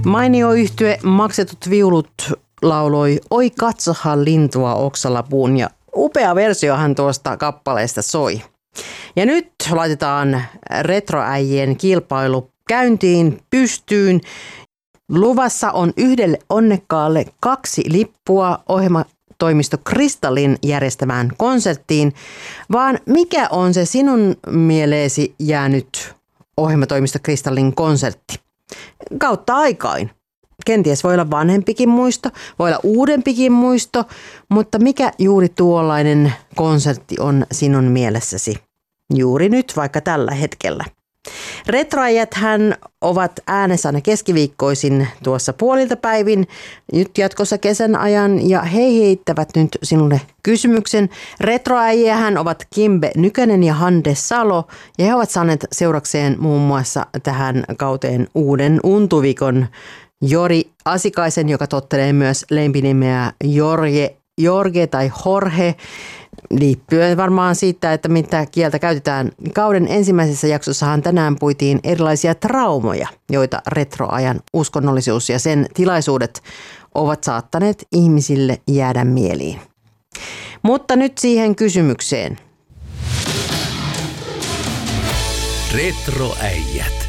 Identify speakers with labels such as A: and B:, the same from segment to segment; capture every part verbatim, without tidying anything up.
A: Mainio yhtye Maksetut viulut lauloi Oi katsohan lintua oksalapuun ja upea versiohan tuosta kappaleesta soi. Ja nyt laitetaan retroäijien kilpailu käyntiin pystyyn. Luvassa on yhdelle onnekkaalle kaksi lippua ohjelmatoimisto Kristallin järjestämään konserttiin, vaan mikä on se sinun mieleesi jäänyt ohjelmatoimisto Kristallin konsertti? Kautta aikain. Kenties voi olla vanhempikin muisto, voi olla uudempikin muisto, mutta mikä juuri tuollainen konsertti on sinun mielessäsi? Juuri nyt, vaikka tällä hetkellä. Retroäijäthän ovat äänessä aina keskiviikkoisin tuossa puolilta päivin, nyt jatkossa kesän ajan, ja he heittävät nyt sinulle kysymyksen. Retroäijähän ovat Kimbe Nykänen ja Hande Salo, ja he ovat saaneet seurakseen muun muassa tähän kauteen uuden untuvikon Jori Asikaisen, joka tottelee myös lempinimeä Jorge, Jorge tai Jorge, liippyen varmaan siitä, että mitä kieltä käytetään. Kauden ensimmäisessä jaksossahan tänään puitiin erilaisia traumoja, joita retroajan uskonnollisuus ja sen tilaisuudet ovat saattaneet ihmisille jäädä mieliin. Mutta nyt siihen kysymykseen.
B: Retroäijät.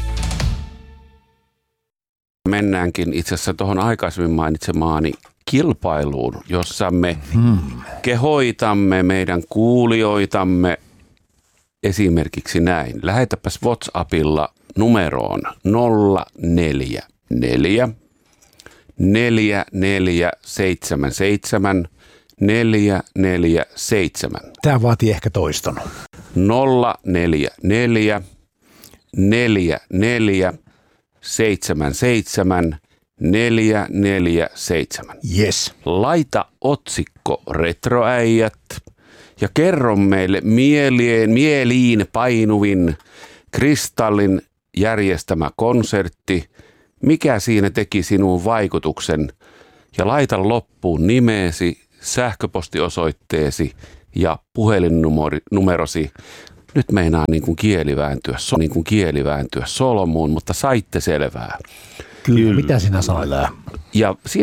B: Mennäänkin itse asiassa tuohon aikaisemmin mainitsemaani kilpailuun, jossa me hmm. kehoitamme meidän kuulijoitamme esimerkiksi näin. Lähetäpäs WhatsAppilla numeroon nolla neljä neljä neljä neljä seitsemän seitsemän neljä neljä seitsemän.
C: Tämä vaatii ehkä toiston.
B: nolla neljä neljä neljä neljä seitsemän seitsemän neljä neljä seitsemän.
C: Yes.
B: Laita otsikko Retroäijät ja kerro meille mieleen, mieliin painuvin Kristallin järjestämä konsertti, mikä siinä teki sinun vaikutuksen, ja laita loppuun nimeesi, sähköpostiosoitteesi ja puhelinnumerosi. Nyt meinaa niin kuin kieli vääntyä, niin kuin kieli vääntyä solmuun, mutta saitte selvää.
C: Kyllä, mitä sinä sanoit?
B: Ja siinä